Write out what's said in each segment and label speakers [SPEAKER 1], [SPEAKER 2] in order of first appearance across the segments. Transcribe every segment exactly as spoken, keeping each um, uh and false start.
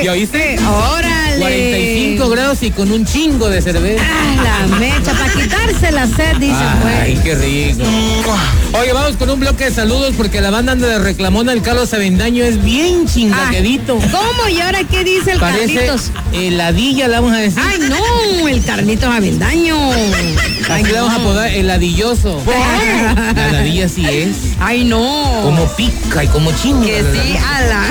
[SPEAKER 1] ¿Ya oíste?
[SPEAKER 2] ¡Órale!
[SPEAKER 1] cuarenta y cinco grados y con un chingo de cerveza.
[SPEAKER 2] Ah, la mecha, para quitarse la sed, dice
[SPEAKER 1] Ay,
[SPEAKER 2] pues.
[SPEAKER 1] qué rico. Oye, vamos con un bloque de saludos porque la banda anda de reclamona. El Carlos Avendaño es bien chingaquedito.
[SPEAKER 2] ¿Cómo? ¿Y ahora qué dice el
[SPEAKER 1] Parece
[SPEAKER 2] Carlitos?
[SPEAKER 1] heladilla, le vamos a decir.
[SPEAKER 2] Ay, no, el Carlitos Avendaño.
[SPEAKER 1] Así le vamos a apodar heladilloso. La heladilla sí es.
[SPEAKER 2] Ay, no.
[SPEAKER 1] Como pica y como chinga.
[SPEAKER 2] Que sí, a la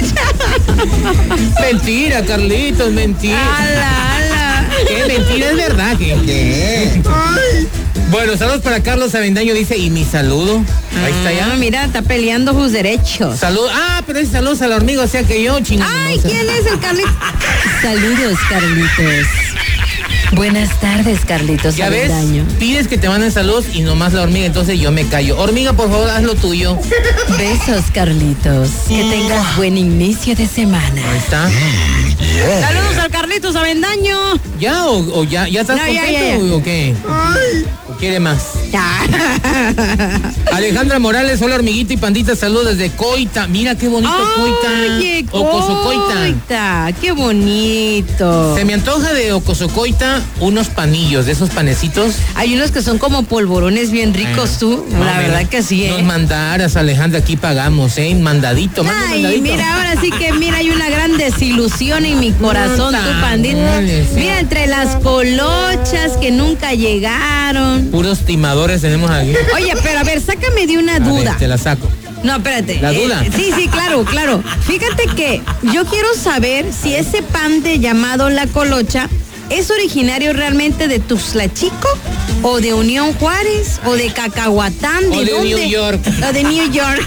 [SPEAKER 1] Mentira, Carlitos, mentira.
[SPEAKER 2] ala, ala.
[SPEAKER 1] ¿Qué mentira? Es verdad que. ¿Qué? Bueno, saludos para Carlos Avendaño, dice, y mi saludo. Ahí está ya.
[SPEAKER 2] Ah, mira, está peleando sus derechos.
[SPEAKER 1] Salud. Ah, pero es saludos a la hormiga, o sea que yo, chingada.
[SPEAKER 2] Ay, ¿quién es el Carlitos?
[SPEAKER 3] Saludos, Carlitos. Buenas tardes, Carlitos
[SPEAKER 1] Ya ves,
[SPEAKER 3] Avendaño.
[SPEAKER 1] pides que te manden saludos y nomás la hormiga, entonces yo me callo. Hormiga, por favor, haz lo tuyo.
[SPEAKER 3] Besos, Carlitos. Que tengas buen inicio de semana.
[SPEAKER 1] Ahí está.
[SPEAKER 2] Saludos al Carlitos Avendaño.
[SPEAKER 1] ¿Ya o, o ya, ya estás
[SPEAKER 2] No, ya,
[SPEAKER 1] contento
[SPEAKER 2] ya, ya.
[SPEAKER 1] o qué? ¿O quiere más?
[SPEAKER 2] Ya.
[SPEAKER 1] Alejandra Morales, hola hormiguita y pandita, saludos desde Coita. Mira qué bonito
[SPEAKER 2] Oye,
[SPEAKER 1] Coita. Ocosocoita.
[SPEAKER 2] Coita, qué bonito.
[SPEAKER 1] Se me antoja de Ocosocoita unos panillos, de esos panecitos.
[SPEAKER 2] Hay unos que son como polvorones bien ricos,
[SPEAKER 1] Ah,
[SPEAKER 2] tú.
[SPEAKER 1] no,
[SPEAKER 2] La
[SPEAKER 1] mira,
[SPEAKER 2] verdad que sí,
[SPEAKER 1] Nos
[SPEAKER 2] ¿eh?
[SPEAKER 1] mandaras, Alejandra, aquí pagamos, ¿eh? Mandadito, manda
[SPEAKER 2] Ay,
[SPEAKER 1] mandadito.
[SPEAKER 2] mira, ahora sí que mira, hay una gran desilusión en mi corazón,
[SPEAKER 1] Puta
[SPEAKER 2] tu pandita.
[SPEAKER 1] madre, sí.
[SPEAKER 2] Mira, entre las colochas que nunca llegaron.
[SPEAKER 1] Puros timadores tenemos aquí.
[SPEAKER 2] Oye, pero a ver, sácame de una
[SPEAKER 1] A ver,
[SPEAKER 2] duda.
[SPEAKER 1] te la saco.
[SPEAKER 2] No, espérate.
[SPEAKER 1] ¿La duda?
[SPEAKER 2] sí, sí, claro, claro. Fíjate que yo quiero saber si ese pan de llamado La Colocha es originario realmente de Tuxtla Chico o de Unión Juárez o de Cacahuatán, ¿de
[SPEAKER 1] O de
[SPEAKER 2] dónde?
[SPEAKER 1] New York.
[SPEAKER 2] O de New York.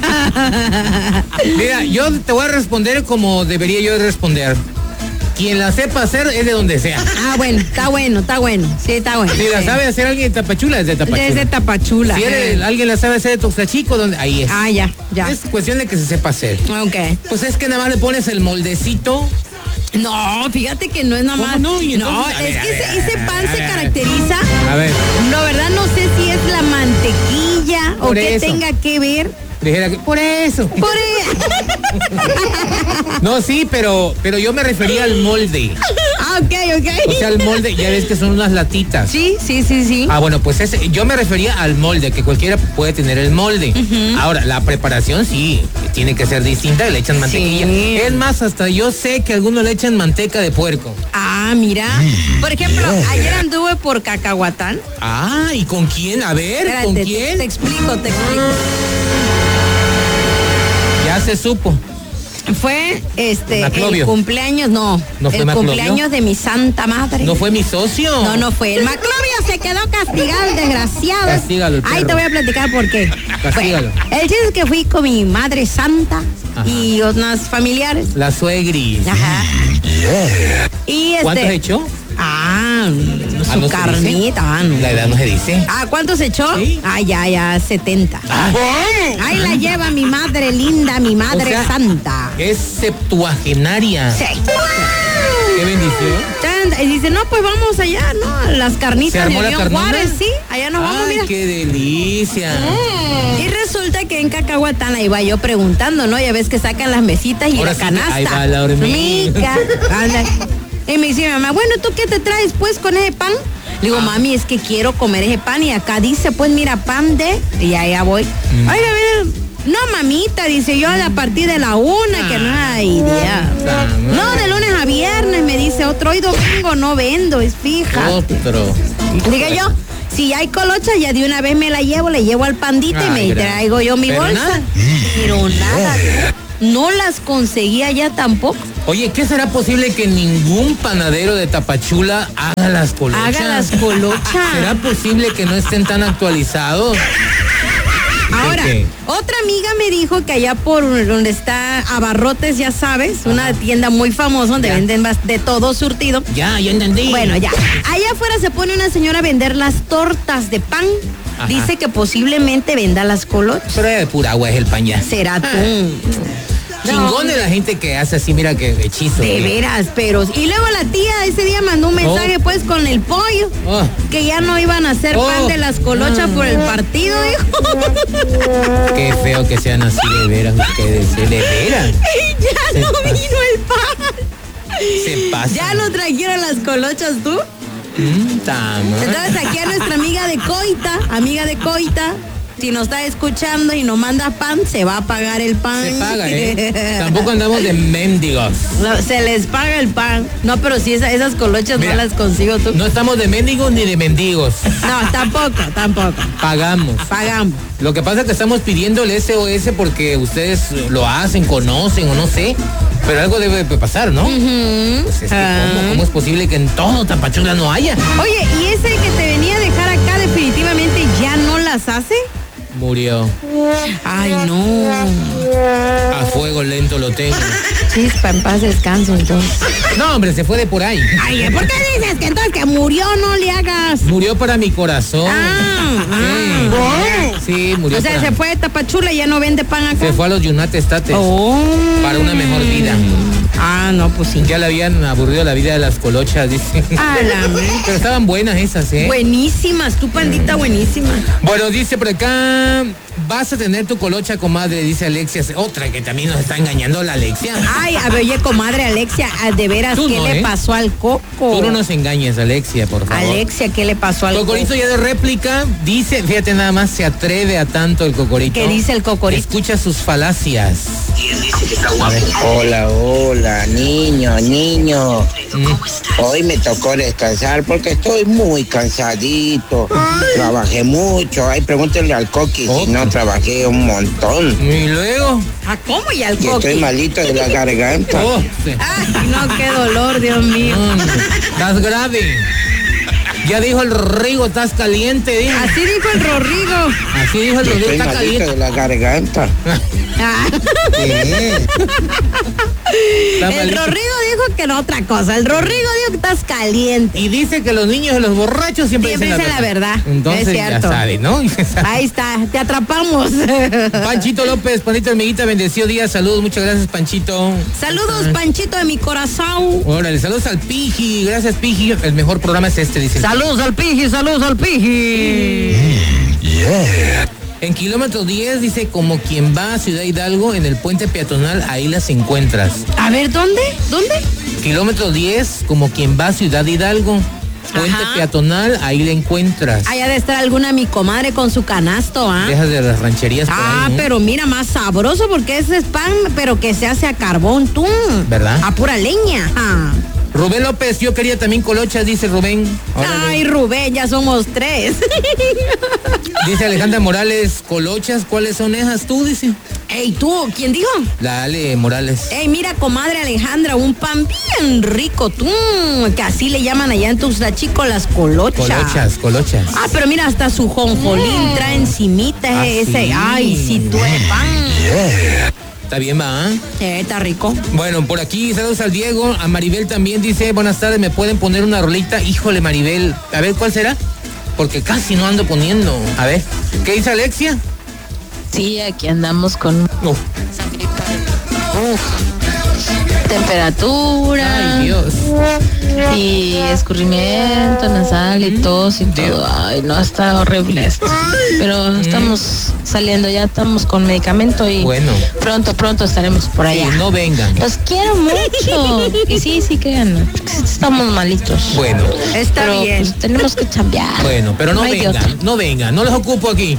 [SPEAKER 1] Mira, yo te voy a responder como debería yo responder. Quien la sepa hacer es de donde sea.
[SPEAKER 2] Ah, bueno, está bueno, está bueno. Sí, está bueno.
[SPEAKER 1] Si la
[SPEAKER 2] Sí.
[SPEAKER 1] sabe hacer alguien de Tapachula, es de Tapachula.
[SPEAKER 2] Desde Tapachula.
[SPEAKER 1] Si eres- alguien la sabe hacer de Tuxtla Chico, donde ahí es.
[SPEAKER 2] Ah, ya, ya.
[SPEAKER 1] Es cuestión de que se sepa hacer.
[SPEAKER 2] Ok.
[SPEAKER 1] Pues es que nada más le pones el moldecito.
[SPEAKER 2] No, fíjate que no es nada
[SPEAKER 1] ¿Cómo
[SPEAKER 2] más.
[SPEAKER 1] no? Y
[SPEAKER 2] No,
[SPEAKER 1] entonces, a
[SPEAKER 2] es
[SPEAKER 1] ver,
[SPEAKER 2] que
[SPEAKER 1] a
[SPEAKER 2] ese,
[SPEAKER 1] ver,
[SPEAKER 2] ese
[SPEAKER 1] a
[SPEAKER 2] pan
[SPEAKER 1] ver,
[SPEAKER 2] se
[SPEAKER 1] a ver.
[SPEAKER 2] caracteriza.
[SPEAKER 1] A ver.
[SPEAKER 2] La verdad no sé si es la mantequilla o
[SPEAKER 1] Por
[SPEAKER 2] qué
[SPEAKER 1] eso.
[SPEAKER 2] tenga que ver.
[SPEAKER 1] Dijera que, por eso.
[SPEAKER 2] Por e-
[SPEAKER 1] No, sí, pero, pero yo me refería al molde.
[SPEAKER 2] Ah, ok, ok.
[SPEAKER 1] O sea, el molde, ya ves que son unas latitas.
[SPEAKER 2] Sí, sí, sí, sí.
[SPEAKER 1] Ah, bueno, pues ese, yo me refería al molde, que cualquiera puede tener el molde. Ahora, la preparación sí, tiene que ser distinta, le echan mantequilla.
[SPEAKER 2] Sí.
[SPEAKER 1] Es más, hasta yo sé que algunos le echan manteca de puerco.
[SPEAKER 2] Ah, mira. Por ejemplo, ayer anduve por Cacahuatán.
[SPEAKER 1] Ah, ¿y con quién? A ver,
[SPEAKER 2] Espérate,
[SPEAKER 1] ¿con
[SPEAKER 2] te,
[SPEAKER 1] quién?
[SPEAKER 2] te explico, te explico.
[SPEAKER 1] Ya se supo.
[SPEAKER 2] Fue este
[SPEAKER 1] Maclovio.
[SPEAKER 2] el cumpleaños, no,
[SPEAKER 1] ¿No fue
[SPEAKER 2] el
[SPEAKER 1] Maclovio?
[SPEAKER 2] cumpleaños de mi santa madre.
[SPEAKER 1] ¿No fue mi socio?
[SPEAKER 2] No, no fue. El Maclovio se quedó castigado, el desgraciado.
[SPEAKER 1] Castígalo, el
[SPEAKER 2] Ahí
[SPEAKER 1] perro.
[SPEAKER 2] te voy a platicar por qué.
[SPEAKER 1] Castígalo.
[SPEAKER 2] Bueno, el chiste es que fui con mi madre santa
[SPEAKER 1] Ajá.
[SPEAKER 2] y unas familiares.
[SPEAKER 1] La suegris.
[SPEAKER 2] Ajá. Y este.
[SPEAKER 1] ¿Cuántos echó?
[SPEAKER 2] Ah,
[SPEAKER 1] Ah,
[SPEAKER 2] su
[SPEAKER 1] ¿no se
[SPEAKER 2] carnita.
[SPEAKER 1] dice?
[SPEAKER 2] Ah, no.
[SPEAKER 1] La edad no se dice.
[SPEAKER 2] Ah, ¿cuántos echó?
[SPEAKER 1] Sí.
[SPEAKER 2] Ah, ya, ya, setenta.
[SPEAKER 1] Ah,
[SPEAKER 2] Ahí la lleva mi madre linda, mi madre
[SPEAKER 1] o sea,
[SPEAKER 2] santa.
[SPEAKER 1] Es septuagenaria.
[SPEAKER 2] Sí.
[SPEAKER 1] Qué bendición.
[SPEAKER 2] Tan- Y dice, no, pues vamos allá, ¿no? A las
[SPEAKER 1] ¿Se
[SPEAKER 2] carnitas de
[SPEAKER 1] armó la
[SPEAKER 2] Unión
[SPEAKER 1] carnona?
[SPEAKER 2] Juárez, sí. Allá nos vamos,
[SPEAKER 1] Ay,
[SPEAKER 2] mira.
[SPEAKER 1] qué delicia.
[SPEAKER 2] Y resulta que en Cacahuatán la iba yo preguntando, ¿no? Ya ves que sacan las mesitas y
[SPEAKER 1] Ahora
[SPEAKER 2] la
[SPEAKER 1] sí que
[SPEAKER 2] canasta.
[SPEAKER 1] ahí va la hormiga.
[SPEAKER 2] Anda. Y me dice mi mamá, bueno, ¿tú qué te traes pues con ese pan? Le digo, mami, es que quiero comer ese pan y acá dice, pues mira, pan de... Y allá voy.
[SPEAKER 1] Mm.
[SPEAKER 2] Oiga, mira, no, mamita, dice yo a partir de la una, que no hay idea.
[SPEAKER 1] Ah,
[SPEAKER 2] No, de lunes a viernes, me dice otro. Hoy domingo no vendo, es fija.
[SPEAKER 1] Otro.
[SPEAKER 2] Diga yo, si hay colocha, ya de una vez me la llevo, le llevo al pandita y
[SPEAKER 1] Ay,
[SPEAKER 2] me
[SPEAKER 1] gra-
[SPEAKER 2] traigo yo mi
[SPEAKER 1] pero
[SPEAKER 2] bolsa.
[SPEAKER 1] nada.
[SPEAKER 2] Pero nada, no las conseguía ya tampoco.
[SPEAKER 1] Oye, ¿qué será posible que ningún panadero de Tapachula haga las colochas?
[SPEAKER 2] Haga las colochas.
[SPEAKER 1] ¿Será posible que no estén tan actualizados?
[SPEAKER 2] Ahora,
[SPEAKER 1] qué?
[SPEAKER 2] otra amiga me dijo que allá por donde está Abarrotes, ya sabes, una tienda muy famosa donde
[SPEAKER 1] Ya.
[SPEAKER 2] venden bas- de todo surtido.
[SPEAKER 1] Ya, ya entendí.
[SPEAKER 2] Bueno, ya. Allá afuera se pone una señora a vender las tortas de pan.
[SPEAKER 1] Ajá.
[SPEAKER 2] Dice que posiblemente venda las colochas.
[SPEAKER 1] Pero es de pura agua es el pan ya.
[SPEAKER 2] Será tú.
[SPEAKER 1] Chingón de la gente que hace así, mira que hechizo.
[SPEAKER 2] De
[SPEAKER 1] ¿eh?
[SPEAKER 2] veras, pero... Y luego la tía ese día mandó un mensaje
[SPEAKER 1] Oh.
[SPEAKER 2] pues con el pollo.
[SPEAKER 1] Oh.
[SPEAKER 2] Que ya no iban a hacer
[SPEAKER 1] Oh.
[SPEAKER 2] pan de las colochas por el partido, dijo.
[SPEAKER 1] Qué feo que sean así de veras ustedes, ¿eh? de veras.
[SPEAKER 2] Y ya
[SPEAKER 1] Se
[SPEAKER 2] no
[SPEAKER 1] pasa.
[SPEAKER 2] vino el pan.
[SPEAKER 1] Se pasa.
[SPEAKER 2] ¿Ya no trajeron las colochas tú?
[SPEAKER 1] Mm, tama.
[SPEAKER 2] Entonces aquí a nuestra amiga de Coita, amiga de Coita, si nos está escuchando y nos manda pan, se va a pagar el pan.
[SPEAKER 1] Se paga, ¿eh? Tampoco andamos de mendigos.
[SPEAKER 2] No, se les paga el pan. No, pero si esa, esas colochas
[SPEAKER 1] Mira,
[SPEAKER 2] no las consigo tú.
[SPEAKER 1] No estamos de mendigos ni de mendigos.
[SPEAKER 2] No, tampoco, tampoco.
[SPEAKER 1] Pagamos.
[SPEAKER 2] Pagamos.
[SPEAKER 1] Lo que pasa es que estamos pidiendo el S O S porque ustedes lo hacen, conocen o no sé, pero algo debe de pasar, ¿no?
[SPEAKER 2] Uh-huh.
[SPEAKER 1] Pues es que
[SPEAKER 2] Ah.
[SPEAKER 1] ¿cómo, ¿cómo es posible que en todo Tapachula no haya?
[SPEAKER 2] Oye, ¿y ese que te venía a dejar acá definitivamente ya no las hace?
[SPEAKER 1] Murió.
[SPEAKER 2] Ay, no.
[SPEAKER 1] A fuego lento lo tengo.
[SPEAKER 2] Chispa, en paz descanso entonces.
[SPEAKER 1] No, hombre, se fue de por ahí.
[SPEAKER 2] Ay, ¿por qué dices que entonces que murió no le hagas?
[SPEAKER 1] Murió para mi corazón.
[SPEAKER 2] Ah, ah.
[SPEAKER 1] Sí, sí, murió
[SPEAKER 2] O sea,
[SPEAKER 1] para-
[SPEAKER 2] se fue de Tapachula y ya no vende pan acá.
[SPEAKER 1] se fue a los United States
[SPEAKER 2] Oh.
[SPEAKER 1] para una mejor vida.
[SPEAKER 2] Ah, no, pues sí.
[SPEAKER 1] Ya le habían aburrido la vida de las colochas, dice.
[SPEAKER 2] A la mecha.
[SPEAKER 1] Pero estaban buenas esas, ¿eh?
[SPEAKER 2] Buenísimas, tu pandita buenísima.
[SPEAKER 1] Bueno, dice por acá, vas a tener tu colocha, comadre, dice Alexia. Otra que también nos está engañando la Alexia.
[SPEAKER 2] Ay, a ver, oye, comadre Alexia, ah, de veras,
[SPEAKER 1] Tú
[SPEAKER 2] ¿qué
[SPEAKER 1] no,
[SPEAKER 2] le
[SPEAKER 1] ¿eh?
[SPEAKER 2] pasó al coco?
[SPEAKER 1] Tú no nos engañes, Alexia, por favor.
[SPEAKER 2] Alexia, ¿qué le pasó al
[SPEAKER 1] Cocorito
[SPEAKER 2] coco?
[SPEAKER 1] ya de réplica, dice, fíjate nada más, se atreve a tanto el Cocorito.
[SPEAKER 2] ¿Qué dice el Cocorito?
[SPEAKER 1] Escucha sus falacias.
[SPEAKER 4] Hola, hola, niño, niño.
[SPEAKER 1] Mm.
[SPEAKER 4] Hoy me tocó descansar porque estoy muy cansadito. Trabajé mucho. Ay, pregúntenle al Coqui
[SPEAKER 1] Oh.
[SPEAKER 4] si no trabajé un montón.
[SPEAKER 1] Y luego,
[SPEAKER 2] ¿Ah, cómo? ¿Y al
[SPEAKER 4] Y
[SPEAKER 2] coco?
[SPEAKER 4] estoy malito de la garganta.
[SPEAKER 1] oh, sí.
[SPEAKER 2] Ay, no, qué dolor, Dios mío.
[SPEAKER 1] Mm, estás grave. Ya dijo el Rodrigo, estás caliente, dijo.
[SPEAKER 2] Así dijo el Rodrigo.
[SPEAKER 1] Así dijo el Rodrigo,
[SPEAKER 4] Estoy
[SPEAKER 1] está
[SPEAKER 4] malito
[SPEAKER 1] caliente.
[SPEAKER 4] de la garganta.
[SPEAKER 2] Ah,
[SPEAKER 4] Sí.
[SPEAKER 1] Está
[SPEAKER 2] el
[SPEAKER 1] malito.
[SPEAKER 2] Rodrigo dijo que no otra cosa. El Rodrigo dijo que estás caliente.
[SPEAKER 1] Y dice que los niños y los borrachos siempre,
[SPEAKER 2] Siempre dicen la verdad.
[SPEAKER 1] Entonces
[SPEAKER 2] Es
[SPEAKER 1] ya
[SPEAKER 2] cierto.
[SPEAKER 1] sabe, ¿no?
[SPEAKER 2] Ahí está, te atrapamos.
[SPEAKER 1] Panchito López, Panita Hormiguita, bendecido día, saludos, muchas gracias, Panchito.
[SPEAKER 2] Saludos, Panchito de mi corazón.
[SPEAKER 1] Órale, saludos al Piji, gracias Piji, el mejor programa es este, dice.
[SPEAKER 2] Saludos al Piji, saludos al Piji.
[SPEAKER 1] En kilómetro diez dice, como quien va a Ciudad Hidalgo, en el puente peatonal, ahí las encuentras.
[SPEAKER 2] A ver, ¿dónde? ¿Dónde?
[SPEAKER 1] Kilómetro diez, como quien va a Ciudad Hidalgo, puente
[SPEAKER 2] Ajá.
[SPEAKER 1] peatonal, ahí la encuentras.
[SPEAKER 2] Allá de estar alguna mi comadre con su canasto, ¿ah?
[SPEAKER 1] Dejas de las rancherías por
[SPEAKER 2] Ah,
[SPEAKER 1] ahí, ¿no?
[SPEAKER 2] pero mira, más sabroso porque ese es pan, pero que se hace a carbón, tú.
[SPEAKER 1] ¿Verdad?
[SPEAKER 2] A pura leña. Ah.
[SPEAKER 1] Rubén López, yo quería también colochas, dice Rubén. Órale.
[SPEAKER 2] Ay, Rubén, ya somos tres.
[SPEAKER 1] Dice Alejandra Morales, colochas, ¿cuáles son esas tú? Dice.
[SPEAKER 2] Ey, tú, ¿quién dijo?
[SPEAKER 1] La Ale Morales.
[SPEAKER 2] Ey, mira, comadre Alejandra, un pan bien rico, tú, que así le llaman allá en Tuxtlachico las colochas.
[SPEAKER 1] Colochas, colochas.
[SPEAKER 2] Ah, pero mira, hasta su jonjolín trae encimita
[SPEAKER 1] Ah,
[SPEAKER 2] ese.
[SPEAKER 1] sí.
[SPEAKER 2] Ay, sí, tú el pan.
[SPEAKER 1] Está bien, va.
[SPEAKER 2] Eh, está rico.
[SPEAKER 1] Bueno, por aquí, saludos al Diego. A Maribel también dice, buenas tardes, ¿me pueden poner una rolita? Híjole, Maribel. A ver, ¿cuál será? Porque casi no ando poniendo. A ver, ¿qué dice Alexia?
[SPEAKER 5] Sí, aquí andamos con
[SPEAKER 1] No.
[SPEAKER 5] uf, temperatura
[SPEAKER 1] Ay, Dios.
[SPEAKER 5] y escurrimiento nasal y tos y
[SPEAKER 1] Dios.
[SPEAKER 5] todo. Ay, no, está horrible esto. Pero estamos saliendo, ya estamos con medicamento y
[SPEAKER 1] Bueno.
[SPEAKER 5] pronto, pronto estaremos por
[SPEAKER 1] Sí,
[SPEAKER 5] allá.
[SPEAKER 1] no vengan.
[SPEAKER 5] Los quiero mucho. Y sí, sí, créanme. Estamos malitos.
[SPEAKER 1] Bueno,
[SPEAKER 2] Está
[SPEAKER 5] Pero
[SPEAKER 2] bien.
[SPEAKER 5] pues, tenemos que chambear.
[SPEAKER 1] bueno, pero no,
[SPEAKER 5] hay de otra.
[SPEAKER 1] vengan, no vengan, no los ocupo aquí.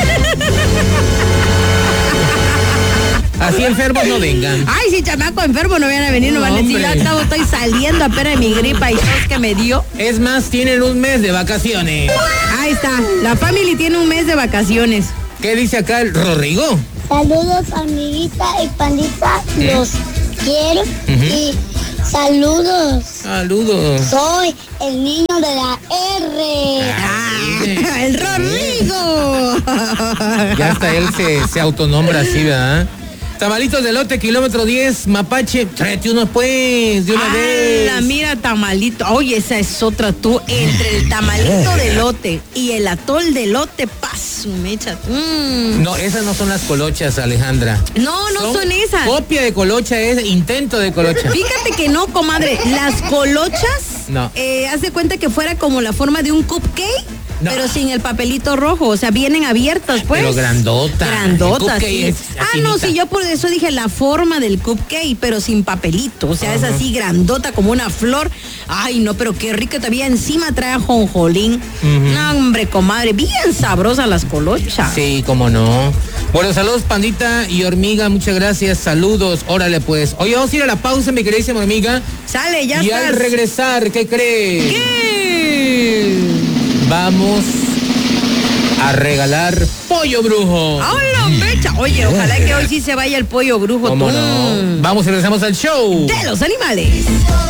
[SPEAKER 1] Así enfermos no vengan.
[SPEAKER 2] Ay, si chamaco enfermo no van a venir, no,
[SPEAKER 1] No,
[SPEAKER 2] van a decir, yo
[SPEAKER 1] hombre.
[SPEAKER 2] acabo, estoy saliendo apenas de mi gripa y tos que me dio.
[SPEAKER 1] Es más, tienen un mes de vacaciones.
[SPEAKER 2] Ahí está, la family tiene un mes de vacaciones.
[SPEAKER 1] ¿Qué dice acá el Rodrigo?
[SPEAKER 6] Saludos, amiguita y pandita, los quiero
[SPEAKER 1] Ujú.
[SPEAKER 6] y saludos.
[SPEAKER 1] Saludos.
[SPEAKER 6] Soy el niño de la R.
[SPEAKER 2] Ah, el Rodrigo.
[SPEAKER 1] Ya hasta él se, se autonombra así, ¿verdad? Tamalitos de lote, kilómetro diez, Mapache, tráete uno pues, de una vez.
[SPEAKER 2] La mira tamalito. Oye, esa es otra tú. Entre el tamalito de lote y el atol de lote, paso, mecha. Mm.
[SPEAKER 1] No, esas no son las colochas, Alejandra.
[SPEAKER 2] No, no son, esas.
[SPEAKER 1] Copia de colocha es intento de colocha.
[SPEAKER 2] Fíjate que no, comadre. Las colochas,
[SPEAKER 1] No.
[SPEAKER 2] eh, haz de cuenta que fuera como la forma de un cupcake,
[SPEAKER 1] No.
[SPEAKER 2] pero sin el papelito rojo, o sea, vienen abiertas, pues.
[SPEAKER 1] Pero grandota.
[SPEAKER 2] Grandota,
[SPEAKER 1] El cupcake
[SPEAKER 2] sí.
[SPEAKER 1] es
[SPEAKER 2] Ah,
[SPEAKER 1] finita.
[SPEAKER 2] no, sí, yo por eso dije la forma del cupcake, pero sin papelito, o sea, es así grandota como una flor. Ay, no, pero qué rica, todavía encima trae ajonjolín. No, hombre, comadre, bien sabrosas las colochas.
[SPEAKER 1] Sí, cómo no. Bueno, saludos, Pandita y Hormiga, muchas gracias, saludos, órale pues. Oye, vamos a ir a la pausa, mi queridísima Hormiga.
[SPEAKER 2] Sale, ya
[SPEAKER 1] Y
[SPEAKER 2] estás.
[SPEAKER 1] al regresar, ¿qué crees?
[SPEAKER 2] ¿Qué?
[SPEAKER 1] Vamos a regalar pollo brujo.
[SPEAKER 2] ¡Hola, mecha! Oye, ojalá que hoy sí se vaya el pollo brujo.
[SPEAKER 1] ¿Cómo
[SPEAKER 2] tú.
[SPEAKER 1] no? Vamos y regresamos al show
[SPEAKER 2] De los animales.